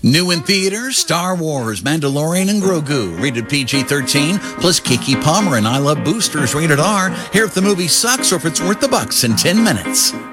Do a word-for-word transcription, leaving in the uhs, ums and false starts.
New in theaters, Star Wars, Mandalorian, and Grogu, rated P G thirteen, plus Kiki Palmer and I Love Boosters, rated R. Hear if the movie sucks or if it's worth the bucks in ten minutes.